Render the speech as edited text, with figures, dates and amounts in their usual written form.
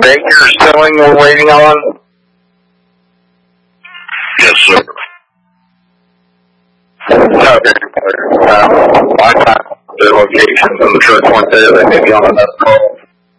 Baker's filling we're waiting on? Yes, sir. Okay. I got their locations and the truck went there. They may be on another call.